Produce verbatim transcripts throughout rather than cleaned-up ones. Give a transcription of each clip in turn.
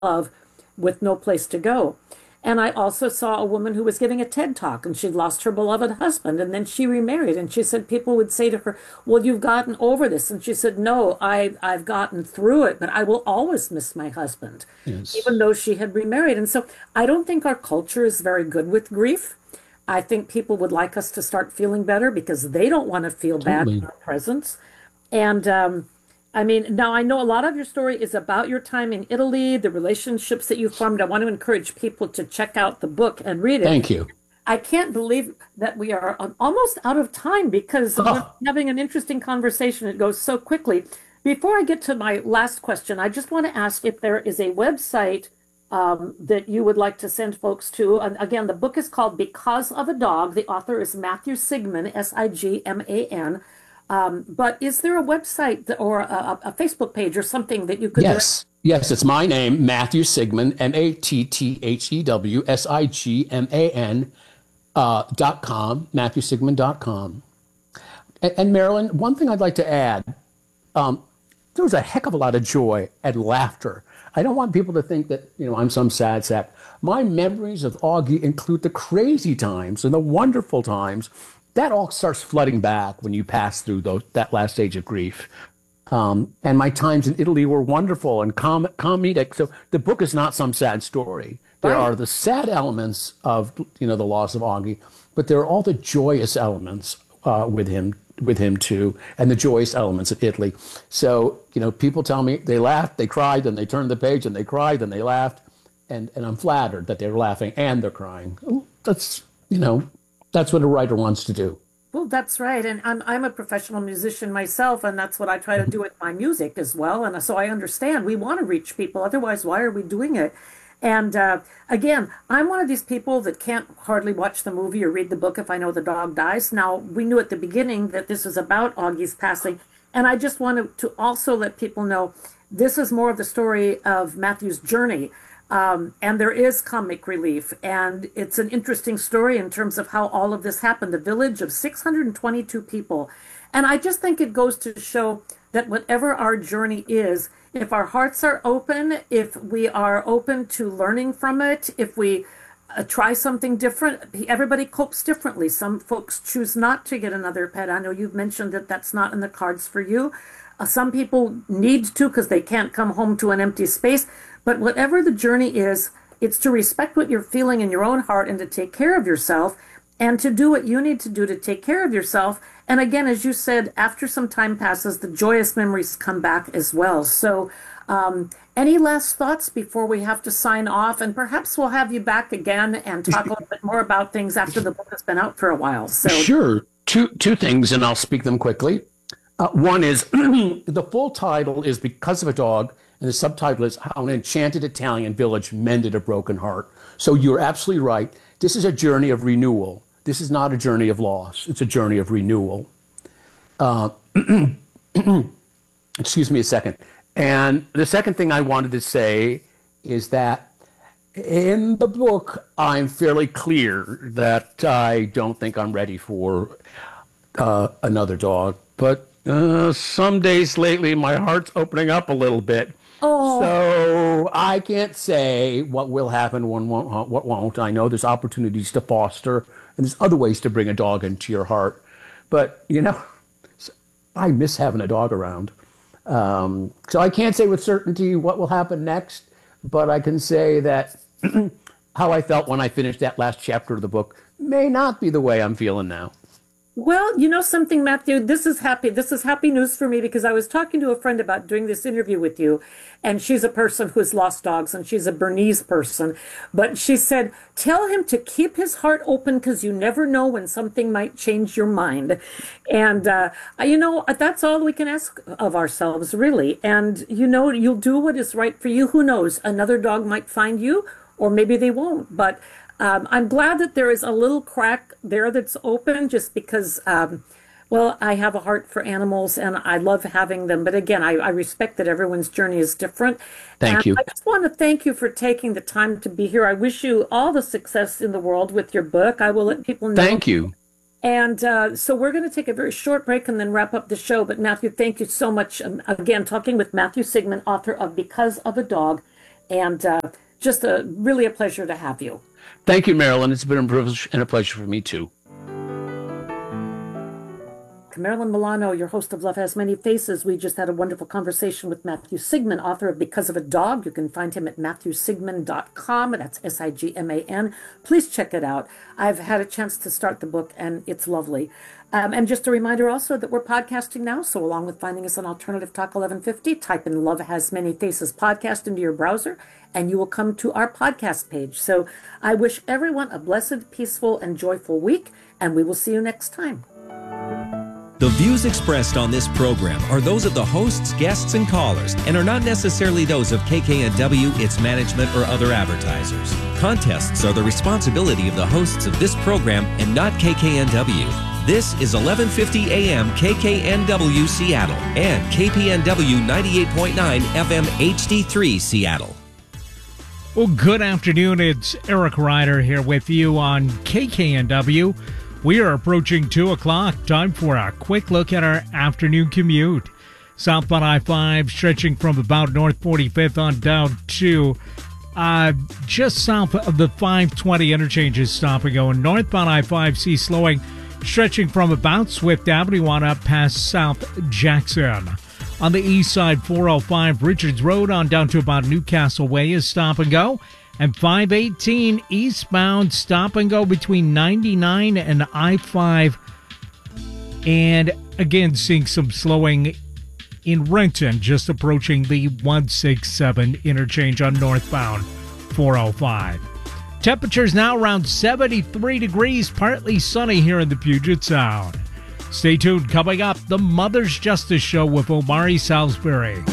love with no place to go. And I also saw a woman who was giving a TED talk and she'd lost her beloved husband and then she remarried. And she said people would say to her, well, you've gotten over this. And she said, no, I, I've gotten through it, but I will always miss my husband, Yes, even though she had remarried. And so I don't think our culture is very good with grief. I think people would like us to start feeling better because they don't want to feel bad in totally. our presence. And um, I mean, now I know a lot of your story is about your time in Italy, the relationships that you formed. I want to encourage people to check out the book and read it. Thank you. I can't believe that we are um, almost out of time because we're Oh, having an interesting conversation. It goes so quickly. Before I get to my last question, I just want to ask if there is a website um, that you would like to send folks to. And again, the book is called Because of a Dog. The author is Matthew Sigman, S I G M A N. Um, but is there a website that, or a, a Facebook page or something that you could direct? yes. Yes, it's my name, Matthew Sigman, M A T T H E W S I G M A N uh, dot com, matthew sigman dot com. And, and Marilyn, one thing I'd like to add, um, there was a heck of a lot of joy and laughter. I don't want people to think that, you know, I'm some sad sack. My memories of Augie include the crazy times and the wonderful times. That all starts flooding back when you pass through those, that last stage of grief. Um, and my times in Italy were wonderful and com comedic. So the book is not some sad story. There Right. are the sad elements of, you know, the loss of Augie, but there are all the joyous elements uh, with him, with him too, and the joyous elements of Italy. So, you know, people tell me they laughed, they cried, and they turned the page, and they cried, and they laughed, and and I'm flattered that they're laughing and they're crying. Oh, that's, you know, that's what a writer wants to do. Well, that's right. And I'm I'm a professional musician myself, and that's what I try to do with my music as well. And so I understand we want to reach people. Otherwise, why are we doing it? And uh, again, I'm one of these people that can't hardly watch the movie or read the book if I know the dog dies. Now, we knew at the beginning that this is about Augie's passing. And I just wanted to also let people know this is more of the story of Matthew's journey. Um, and there is comic relief. And it's an interesting story in terms of how all of this happened. A village of six hundred twenty-two people. And I just think it goes to show that whatever our journey is, if our hearts are open, if we are open to learning from it, if we uh, try something different, everybody copes differently. Some folks choose not to get another pet. I know you've mentioned that that's not in the cards for you. Uh, some people need to because they can't come home to an empty space. But whatever the journey is, it's to respect what you're feeling in your own heart and to take care of yourself and to do what you need to do to take care of yourself. And again, as you said, after some time passes, the joyous memories come back as well. So, um, any last thoughts before we have to sign off? And perhaps we'll have you back again and talk a little bit more about things after the book has been out for a while. So, Sure. Two two things, and I'll speak them quickly. Uh, one is the full title is Because of a Dog, and the subtitle is How an Enchanted Italian Village Mended a Broken Heart. So you're absolutely right. This is a journey of renewal. This is not a journey of loss. It's a journey of renewal. Uh, excuse me a second. And the second thing I wanted to say is that in the book, I'm fairly clear that I don't think I'm ready for uh, another dog. But uh, some days lately, my heart's opening up a little bit. oh, So I can't say what will happen, what won't, what won't. I know there's opportunities to foster, and there's other ways to bring a dog into your heart. But, you know, I miss having a dog around. Um, so I can't say with certainty what will happen next, but I can say that how I felt when I finished that last chapter of the book may not be the way I'm feeling now. well, you know something, Matthew, this is happy. This is happy news for me because I was talking to a friend about doing this interview with you, and she's a person who's lost dogs, and she's a Bernese person. But she said, tell him to keep his heart open because you never know when something might change your mind. And, uh, you know, that's all we can ask of ourselves, really. And, you know, you'll do what is right for you. Who knows? Another dog might find you, or maybe they won't. But um, I'm glad that there is a little crack there that's open just because, um, well, I have a heart for animals and I love having them. But again, I, I respect that everyone's journey is different. And Thank you. I just want to thank you for taking the time to be here. I wish you all the success in the world with your book. I will let people know. Thank you. And uh, so we're going to take a very short break and then wrap up the show. But Matthew, thank you so much. Um, again, talking with Matthew Sigman, author of Because of a Dog. And uh, just a really a pleasure to have you. Thank you, Marilyn. It's been a privilege and a pleasure for me, too. Marilyn Milano, your host of Love Has Many Faces. We just had a wonderful conversation with Matthew Sigman, author of Because of a Dog. You can find him at matthew sigman dot com. That's S I G M A N. Please check it out. I've had a chance to start the book, and it's lovely. Um, and just a reminder also that we're podcasting now. So along with finding us on Alternative Talk eleven fifty, type in Love Has Many Faces podcast into your browser, and you will come to our podcast page. So I wish everyone a blessed, peaceful, and joyful week, and we will see you next time. The views expressed on this program are those of the hosts, guests, and callers, and are not necessarily those of K K N W, its management, or other advertisers. Contests are the responsibility of the hosts of this program and not K K N W. This is eleven fifty A M K K N W Seattle and K P N W ninety-eight point nine F M H D three Seattle. Well, good afternoon. It's Eric Ryder here with you on K K N W. We are approaching two o'clock. Time for a quick look at our afternoon commute. Southbound I five stretching from about North forty-fifth on down to uh, just south of the five twenty interchanges stop and go. And northbound I five C slowing, stretching from about Swift Avenue on up past South Jackson. On the east side, four oh five Richards Road on down to about Newcastle Way is stop and go. And five eighteen eastbound stop and go between ninety-nine and I five. And again, seeing some slowing in Renton, just approaching the one sixty-seven interchange on northbound four oh five. Temperatures now around seventy-three degrees, partly sunny here in the Puget Sound. Stay tuned. Coming up, the Mother's Justice Show with Omari Salisbury.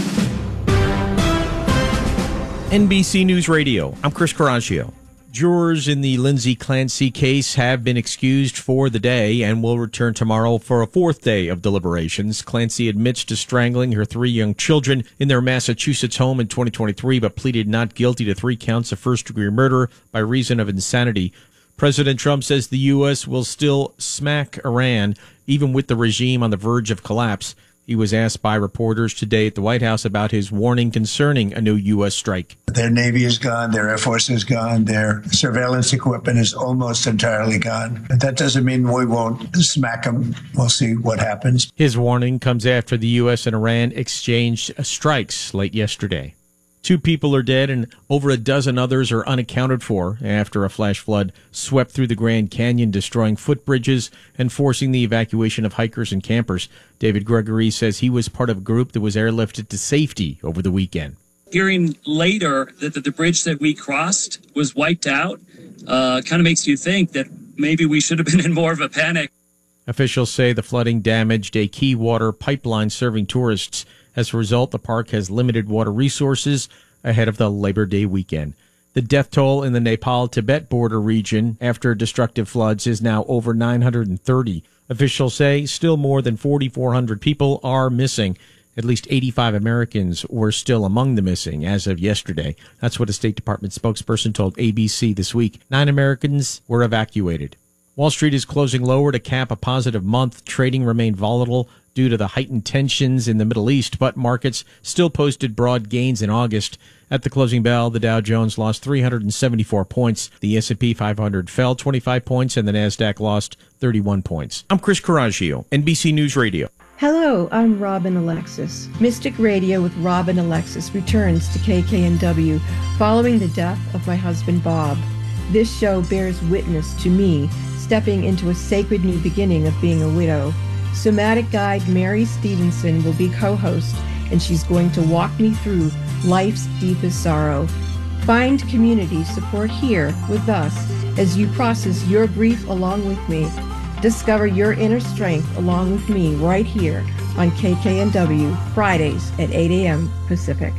N B C News Radio, I'm Chris Coraggio. Jurors in the Lindsay Clancy case have been excused for the day and will return tomorrow for a fourth day of deliberations. Clancy admits to strangling her three young children in their Massachusetts home in twenty twenty-three, but pleaded not guilty to three counts of first-degree murder by reason of insanity. President Trump says the U S will still smack Iran, even with the regime on the verge of collapse. He was asked by reporters today at the White House about his warning concerning a new U S strike. Their Navy is gone, their Air Force is gone, their surveillance equipment is almost entirely gone. But that doesn't mean we won't smack them. We'll see what happens. His warning comes after the U S and Iran exchanged strikes late yesterday. Two people are dead and over a dozen others are unaccounted for after a flash flood swept through the Grand Canyon, destroying footbridges and forcing the evacuation of hikers and campers. David Gregory says he was part of a group that was airlifted to safety over the weekend. Hearing later that the, the bridge that we crossed was wiped out uh, kind of makes you think that maybe we should have been in more of a panic. Officials say the flooding damaged a key water pipeline serving tourists. As a result, the park has limited water resources ahead of the Labor Day weekend. The death toll in the Nepal-Tibet border region after destructive floods is now over nine hundred thirty. Officials say still more than forty-four hundred people are missing. At least eighty-five Americans were still among the missing as of yesterday. That's what a State Department spokesperson told A B C this week. Nine Americans were evacuated. Wall Street is closing lower to cap a positive month. Trading remained volatile due to the heightened tensions in the Middle East, but markets still posted broad gains in August. At the closing bell, the Dow Jones lost three hundred seventy-four points. The S and P five hundred fell twenty-five points, and the Nasdaq lost thirty-one points. I'm Chris Coraggio, N B C News Radio. Hello, I'm Robin Alexis. Mystic Radio with Robin Alexis returns to K K N W following the death of my husband Bob. This show bears witness to me stepping into a sacred new beginning of being a widow. Somatic guide Mary Stevenson will be co-host, and she's going to walk me through life's deepest sorrow. Find community support here with us as you process your grief along with me. Discover your inner strength along with me right here on K K N W, Fridays at eight a.m. Pacific.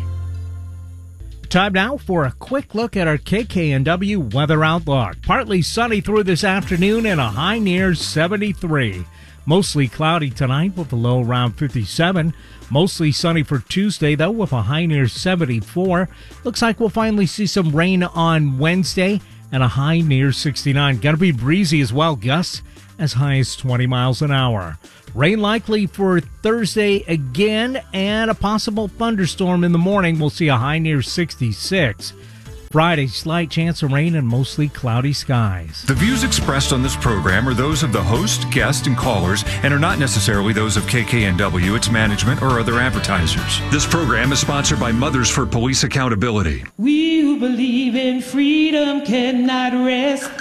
Time now for a quick look at our K K N W weather outlook. Partly sunny through this afternoon and a high near seventy-three. Mostly cloudy tonight with a low around fifty-seven. Mostly sunny for Tuesday, though, with a high near seventy-four. Looks like we'll finally see some rain on Wednesday and a high near sixty-nine. Going to be breezy as well. Gusts as high as twenty miles an hour. Rain likely for Thursday again, and a possible thunderstorm in the morning. We'll see a high near sixty-six. Friday, slight chance of rain and mostly cloudy skies. The views expressed on this program are those of the host, guest, and callers and are not necessarily those of K K N W, its management, or other advertisers. This program is sponsored by Mothers for Police Accountability. We who believe in freedom cannot rest.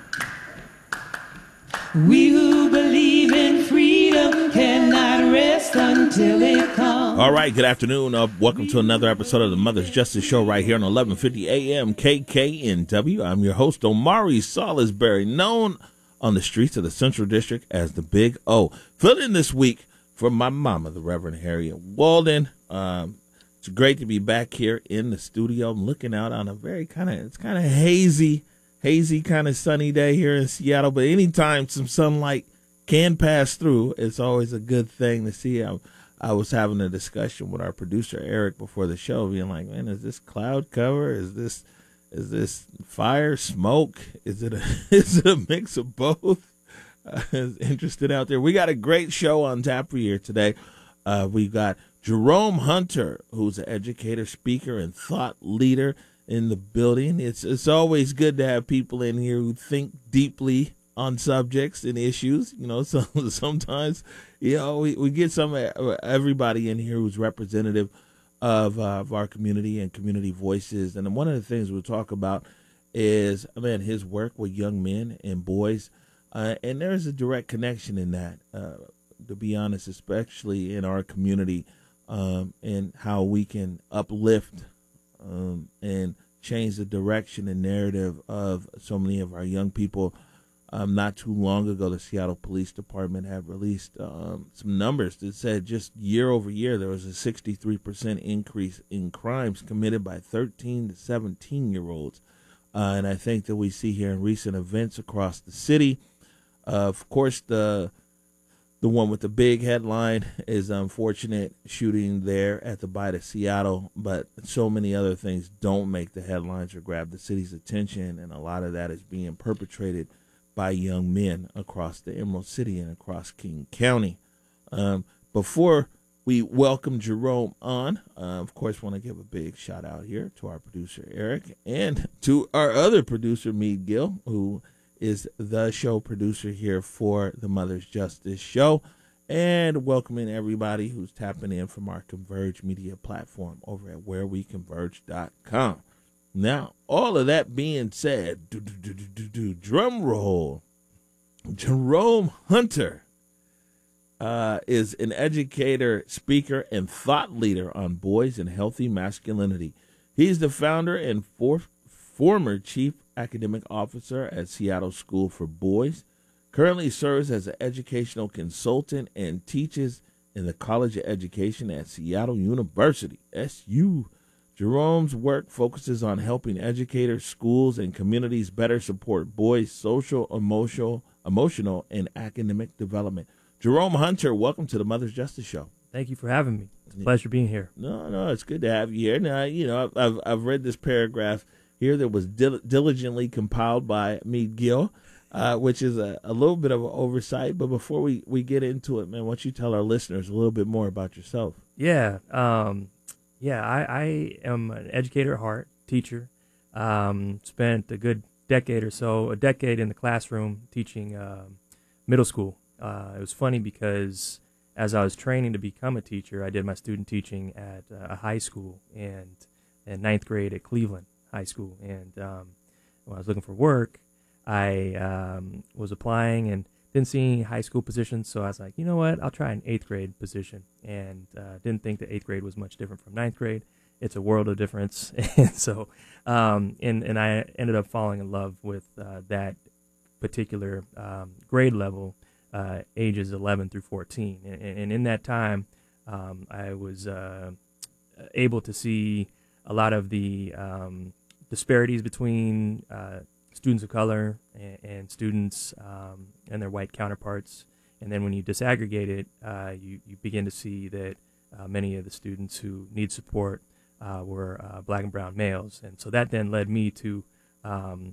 We who believe in freedom cannot rest until it comes. All right, good afternoon. Uh, welcome to another episode of the Mother's Justice Show right here on eleven fifty A M K K N W. I'm your host, Omari Salisbury, known on the streets of the Central District as the Big O. Fill in this week for my mama, the Reverend Harriet Walden. Um, it's great to be back here in the studio. I'm looking out on a very kind of, it's kind of hazy, hazy kind of sunny day here in Seattle. But anytime some sunlight can pass through, it's always a good thing to see. I, I was having a discussion with our producer Eric before the show, being like, "Man, is this cloud cover? Is this is this fire, smoke? Is it a is it a mix of both?" Uh, interested out there. We got a great show on tap for you today. Uh, we got Jerome Hunter, who's an educator, speaker, and thought leader in the building. It's it's always good to have people in here who think deeply on subjects and issues. You know, so sometimes, you know, we, we get some everybody in here who's representative of, uh, of our community and community voices. And one of the things we'll talk about is, I mean, his work with young men and boys. Uh, and there's a direct connection in that, uh, to be honest, especially in our community, um, and how we can uplift um, and change the direction and narrative of so many of our young people. Um, not too long ago, the Seattle Police Department had released um, some numbers that said just year over year there was a sixty-three percent increase in crimes committed by thirteen to seventeen-year-olds. Uh, and I think that we see here in recent events across the city, uh, of course, the the one with the big headline is unfortunate shooting there at the Bite of Seattle, but so many other things don't make the headlines or grab the city's attention, and a lot of that is being perpetrated by young men across the Emerald City and across King County. Um, before we welcome Jerome on, uh, of course, want to give a big shout out here to our producer, Eric, and to our other producer, Meade Gill, who is the show producer here for the Mother's Justice Show, and welcoming everybody who's tapping in from our Converge media platform over at where we converge dot com. Now, all of that being said, do, do, do, do, do, drum roll, Jerome Hunter uh, is an educator, speaker, and thought leader on boys and healthy masculinity. He's the founder and for, former chief academic officer at Seattle School for Boys, currently serves as an educational consultant and teaches in the College of Education at Seattle University, S U. Jerome's work focuses on helping educators, schools, and communities better support boys' social, emotional, emotional, and academic development. Jerome Hunter, welcome to the Mother's Justice Show. Thank you for having me. It's a pleasure being here. No, no, it's good to have you here. Now, you know, I've I've read this paragraph here that was dil- diligently compiled by Meade Gill, uh, which is a, a little bit of an oversight. But before we, we get into it, man, why don't you tell our listeners a little bit more about yourself? Yeah, um, yeah, I, I am an educator at heart, teacher. Um, spent a good decade or so, a decade in the classroom teaching um, middle school. Uh, it was funny because as I was training to become a teacher, I did my student teaching at uh, a high school and in ninth grade at Cleveland High School. And um, when I was looking for work, I um, was applying and didn't see any high school positions, so I was like, you know what, I'll try an eighth grade position. And uh, didn't think that eighth grade was much different from ninth grade. It's a world of difference. And so, um, and, and I ended up falling in love with uh, that particular um, grade level, uh, ages eleven through fourteen. And, and in that time, um, I was uh, able to see a lot of the um, disparities between uh, students of color and, and students um, and their white counterparts. And then when you disaggregate it, uh, you, you begin to see that uh, many of the students who need support uh, were uh, black and brown males. And so that then led me to um,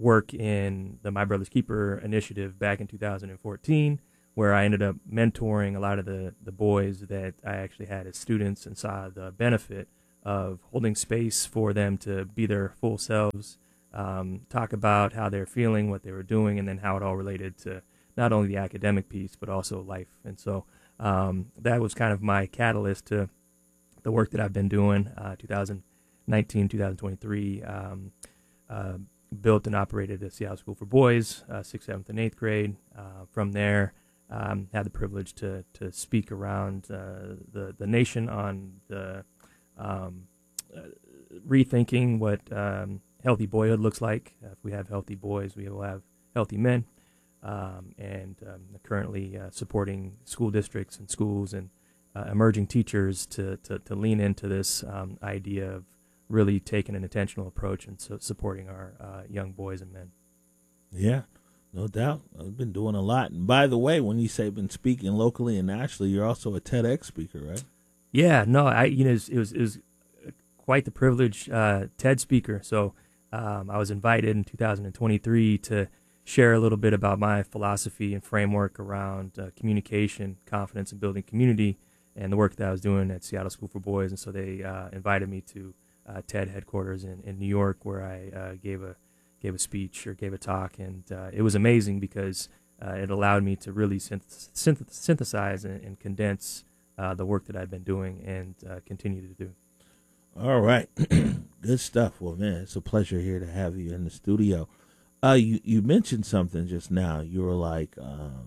work in the My Brother's Keeper initiative back in two thousand fourteen, where I ended up mentoring a lot of the, the boys that I actually had as students and saw the benefit of holding space for them to be their full selves, um, talk about how they're feeling, what they were doing, and then how it all related to not only the academic piece, but also life. And so um, that was kind of my catalyst to the work that I've been doing, uh, two thousand nineteen, two thousand twenty-three, um, uh, built and operated a Seattle School for Boys, uh, sixth, seventh, and eighth grade. Uh, from there, um, had the privilege to to speak around uh, the, the nation on the um, uh, rethinking what um, healthy boyhood looks like. Uh, if we have healthy boys, we will have healthy men. Um, and um, currently uh, supporting school districts and schools and uh, emerging teachers to, to, to lean into this um, idea of really taking an intentional approach and so supporting our uh, young boys and men. Yeah, no doubt. I've been doing a lot. And by the way, when you say been speaking locally and nationally, you're also a TEDx speaker, right? Yeah, no, I you know it was it was, it was quite the privilege, uh, TED speaker. So um, I was invited in two thousand twenty-three to share a little bit about my philosophy and framework around uh, communication, confidence, and building community, and the work that I was doing at Seattle School for Boys. And so they uh, invited me to uh, TED headquarters in, in New York, where I uh, gave a gave a speech or gave a talk, and uh, it was amazing because uh, it allowed me to really synth- synth- synthesize and, and condense uh, the work that I've been doing and uh, continue to do. All right, good stuff. Well, man, it's a pleasure here to have you in the studio. Uh, you, you mentioned something just now. You were like um,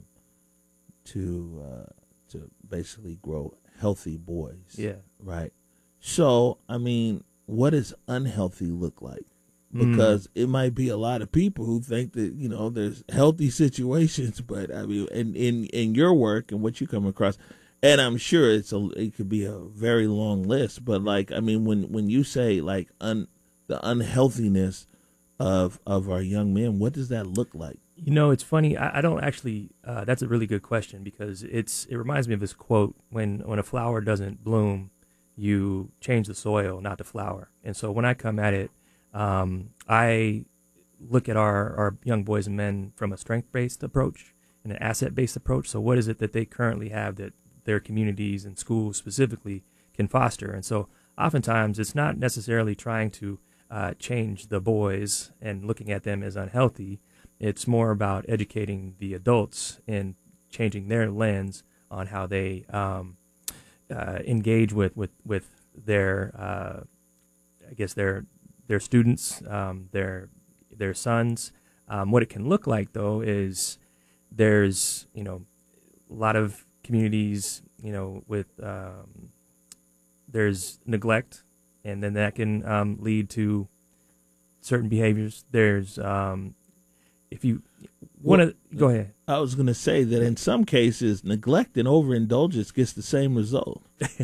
to uh, to basically grow healthy boys. Yeah. Right. So, I mean, what does unhealthy look like? Because mm. it might be a lot of people who think that, you know, there's healthy situations, but I mean, in, in, in your work and what you come across, and I'm sure it's a it could be a very long list, but like, I mean, when, when you say like un, the unhealthiness of of our young men, what does that look like? You know, it's funny. I, I don't actually. Uh, that's a really good question because it's. It reminds me of this quote: "When when a flower doesn't bloom, you change the soil, not the flower." And so when I come at it, um, I look at our our young boys and men from a strength based approach and an asset based approach. So what is it that they currently have that their communities and schools specifically can foster? And so oftentimes it's not necessarily trying to Uh, change the boys and looking at them as unhealthy. It's more about educating the adults and changing their lens on how they um, uh, engage with with with their, uh, I guess their their students, um, their their sons. Um, what it can look like though is there's you know a lot of communities you know with um, there's neglect. And then that can um, lead to certain behaviors. There's, um, if you want to, well, go ahead. I was going to say that in some cases, neglect and overindulgence gets the same result.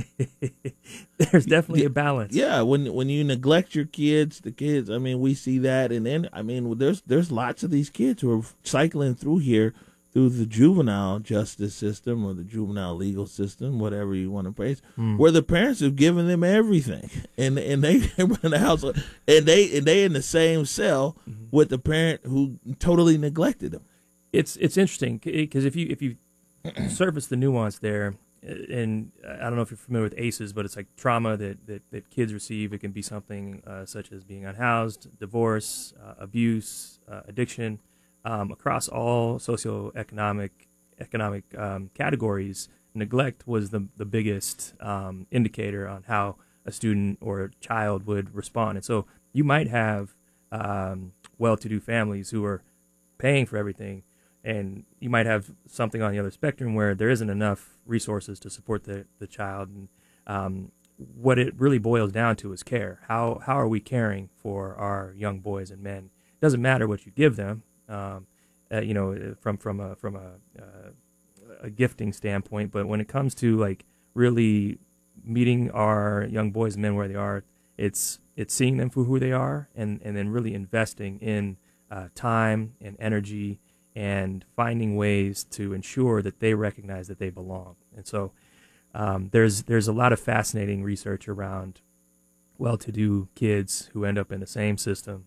There's definitely a balance. Yeah, when when you neglect your kids, the kids, I mean, we see that. And then, I mean, there's there's lots of these kids who are cycling through here through the juvenile justice system or the juvenile legal system, whatever you want to praise, mm. where the parents have given them everything, and and they run the household, and they and they in the same cell mm-hmm. with the parent who totally neglected them. It's it's interesting because if you if you surface the nuance there, and I don't know if you're familiar with A C Es, but it's like trauma that that, that kids receive. It can be something uh, such as being unhoused, divorce, uh, abuse, uh, addiction. Um, across all socioeconomic economic um, categories, neglect was the the biggest um, indicator on how a student or a child would respond. And so you might have um, well-to-do families who are paying for everything, and you might have something on the other spectrum where there isn't enough resources to support the, the child. And um, what it really boils down to is care. How how are we caring for our young boys and men? It doesn't matter what you give them. Um, uh, you know, from from a from a, uh, a gifting standpoint, but when it comes to like really meeting our young boys and men where they are, it's it's seeing them for who they are, and, and then really investing in uh, time and energy and finding ways to ensure that they recognize that they belong. And so um, there's there's a lot of fascinating research around well-to-do kids who end up in the same system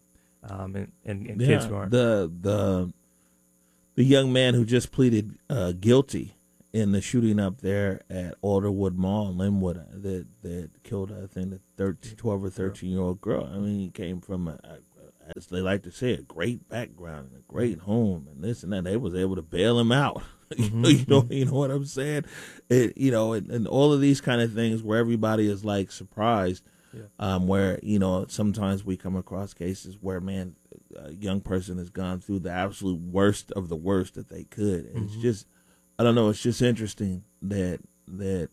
um, and, and, and yeah, kids who aren't. The the the young man who just pleaded uh, guilty in the shooting up there at Alderwood Mall in Linwood that that killed, I think, the thirteen, twelve or thirteen year old girl. I mean, he came from a, a, as they like to say, a great background and a great home and this and that. They was able to bail him out. Mm-hmm. you know, you know what I'm saying? It, you know, and, and all of these kind of things where everybody is like surprised. Yeah. Um, where, you know, sometimes we come across cases where, man, a young person has gone through the absolute worst of the worst that they could. And Mm-hmm. it's just, I don't know, it's just interesting that, that,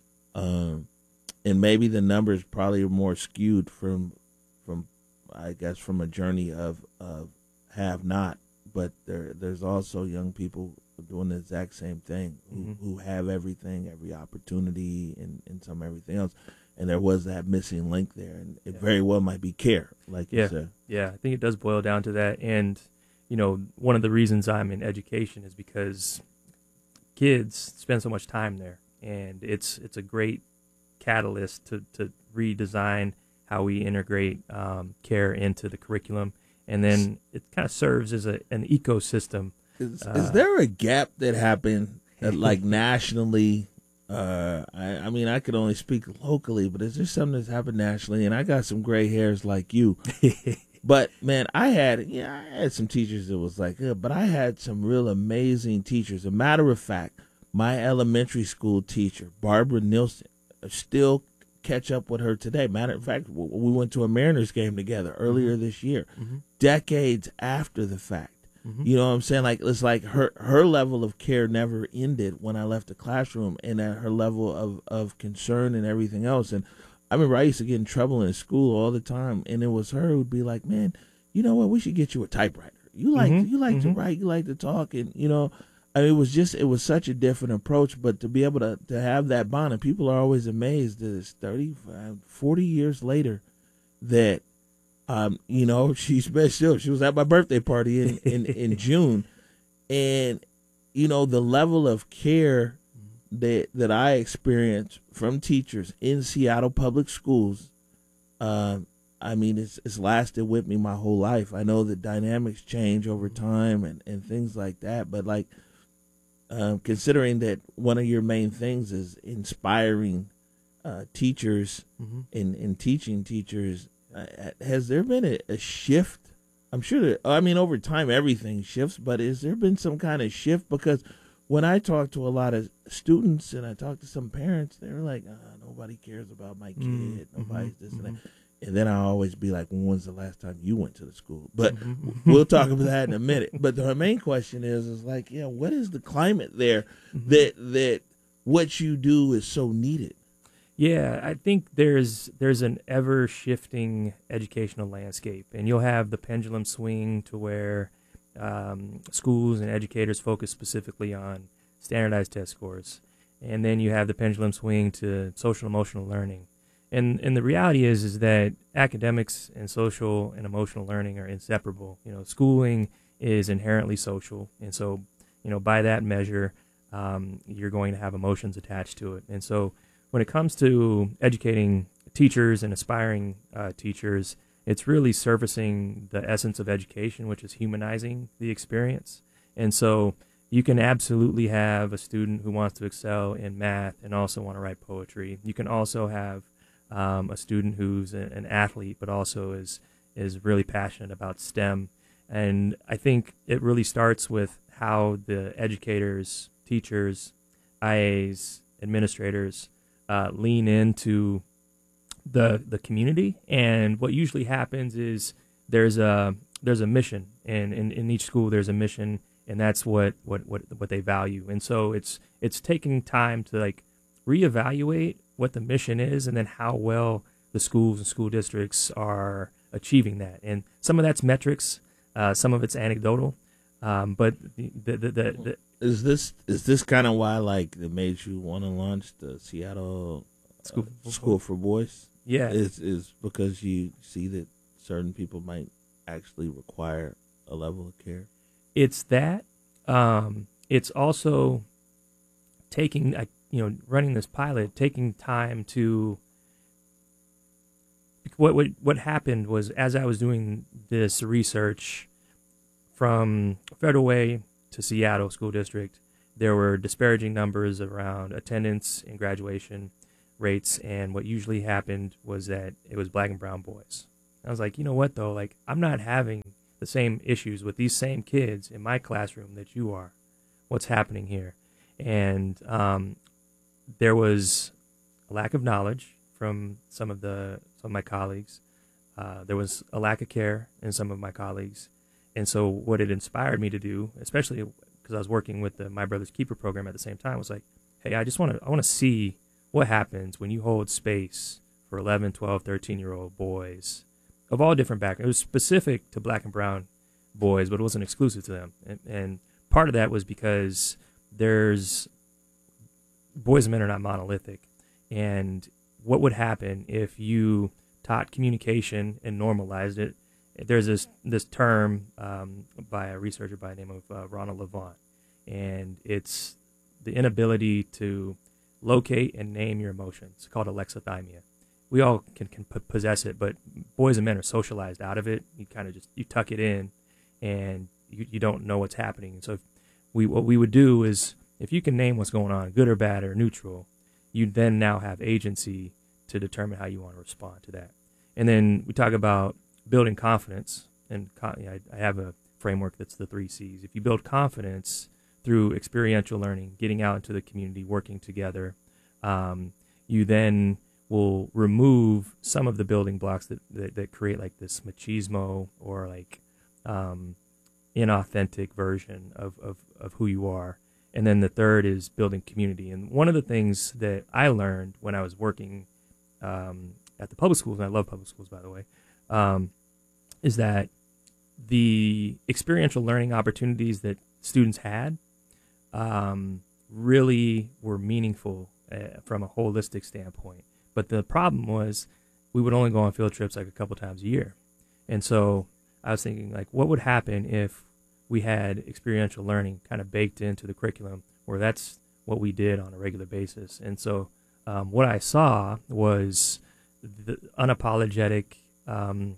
um, and maybe the numbers probably are more skewed from, from, I guess, from a journey of, of have not, but there, there's also young people doing the exact same thing who, Mm-hmm. who have everything, every opportunity and, and some everything else. And there was that missing link there, and it Yeah. very well might be care, like Yeah, you said. yeah, I think it does boil down to that. And, you know, one of the reasons I'm in education is because kids spend so much time there, and it's it's a great catalyst to, to redesign how we integrate um, care into the curriculum, and then it kind of serves as a, an ecosystem. Is, uh, is there a gap that happened, that, like nationally? Uh, I, I mean, I could only speak locally, but is there something that's happened nationally? And I got some gray hairs like you. But, man, I had, yeah, I had some teachers that was like, uh, but I had some real amazing teachers. A matter of fact, my elementary school teacher, Barbara Nielsen, I still catch up with her today. Matter of fact, we went to a Mariners game together earlier this year, mm-hmm. decades after the fact. Mm-hmm. You know what I'm saying? Like, it's like her her level of care never ended when I left the classroom, and at her level of, of concern and everything else. And I remember I used to get in trouble in school all the time, and it was her who'd be like, "Man, you know what? We should get you a typewriter. You like Mm-hmm. you like mm-hmm. to write, you like to talk, and you know." I mean, it was just it was such a different approach, but to be able to, to have that bond, and people are always amazed that it's thirty-five, forty years later that. Um, you know, she's still, she was at my birthday party in, in, in June, and, you know, the level of care that, that I experienced from teachers in Seattle public schools, uh, I mean, it's, it's lasted with me my whole life. I know that dynamics change over time and, and things like that, but like, um, considering that one of your main things is inspiring, uh, teachers Mm-hmm. and, and teaching teachers, Uh, has there been a, a shift? I'm sure that, I mean, over time, everything shifts, but has there been some kind of shift? Because when I talk to a lot of students and I talk to some parents, they're like, oh, nobody cares about my kid. Mm-hmm. Nobody's this mm-hmm. and that. And then I always be like, when was the last time you went to the school? But Mm-hmm. we'll talk about that in a minute. But the main question is, is like, yeah, what is the climate there Mm-hmm. that, that what you do is so needed? Yeah, I think there's there's an ever shifting educational landscape, and you'll have the pendulum swing to where um, schools and educators focus specifically on standardized test scores, and then you have the pendulum swing to social emotional learning, and and the reality is is that academics and social and emotional learning are inseparable. You know, schooling is inherently social, and so you know by that measure, um, you're going to have emotions attached to it, and so. When it comes to educating teachers and aspiring uh, teachers, it's really surfacing the essence of education, which is humanizing the experience. And so you can absolutely have a student who wants to excel in math and also want to write poetry. You can also have um, a student who's a, an athlete but also is is really passionate about STEM. And I think it really starts with how the educators, teachers, I As, administrators, Uh, lean into the the community, and what usually happens is there's a there's a mission, and in, in each school there's a mission, and that's what, what, what, what they value. And so it's it's taking time to like reevaluate what the mission is, and then how well the schools and school districts are achieving that. And some of that's metrics, uh, some of it's anecdotal, um, but the the, the, the, the Is this is this kind of why like it made you want to launch the Seattle School, uh, School for Boys? Yeah, is is because you see that certain people might actually require a level of care. It's that. Um, it's also taking, uh, you know, running this pilot, taking time to what what what happened was, as I was doing this research from Federal Way to Seattle School District, there were disparaging numbers around attendance and graduation rates, and what usually happened was that it was black and brown boys. I was like, you know what though, like I'm not having the same issues with these same kids in my classroom that you are. What's happening here? And um, there was a lack of knowledge from some of the some of my colleagues. Uh, there was a lack of care in some of my colleagues, and so what it inspired me to do, especially because I was working with the My Brother's Keeper program at the same time, was like, hey, I just want to I want to see what happens when you hold space for eleven, twelve, thirteen year old boys of all different backgrounds. It was specific to black and brown boys, but it wasn't exclusive to them. And, and part of that was because there's boys and men are not monolithic. And what would happen if you taught communication and normalized it? There's this this term um, by a researcher by the name of uh, Ronald Levant, and it's the inability to locate and name your emotions, called alexithymia. We all can, can possess it, but boys and men are socialized out of it. You kind of just, you tuck it in, and you, you don't know what's happening. And so if we what we would do is, if you can name what's going on, good or bad or neutral, you then now have agency to determine how you want to respond to that. And then we talk about building confidence, and you know, I, I have a framework that's the three C's. If you build confidence through experiential learning, getting out into the community, working together, um, you then will remove some of the building blocks that, that, that create like this machismo or like um, inauthentic version of, of, of who you are. And then the third is building community. And one of the things that I learned when I was working um, at the public schools, and I love public schools, by the way, um, is that the experiential learning opportunities that students had um, really were meaningful uh, from a holistic standpoint. But the problem was we would only go on field trips like a couple times a year. And so I was thinking, like, what would happen if we had experiential learning kind of baked into the curriculum where that's what we did on a regular basis? And so um, what I saw was the unapologetic um,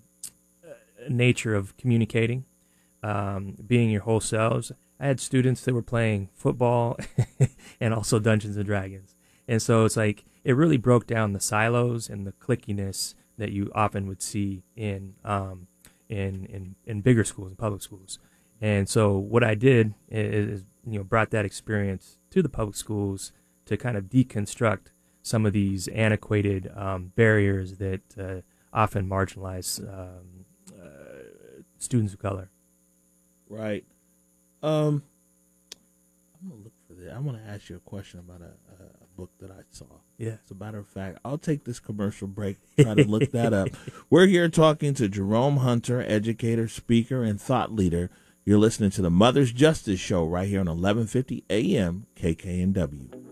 nature of communicating, um, being your whole selves. I had students that were playing football and also Dungeons and Dragons. And so it's like, it really broke down the silos and the clickiness that you often would see in um, in, in in bigger schools, in public schools. And so what I did is, you know, brought that experience to the public schools to kind of deconstruct some of these antiquated um, barriers that uh, often marginalize um, uh, students of color. Right. Um, I'm gonna look for that. I'm gonna ask you a question about a, a book that I saw. Yeah. As a matter of fact, I'll take this commercial break, try to look that up. We're here talking to Jerome Hunter, educator, speaker, and thought leader. You're listening to the Mother's Justice Show right here on eleven fifty A M K K N W.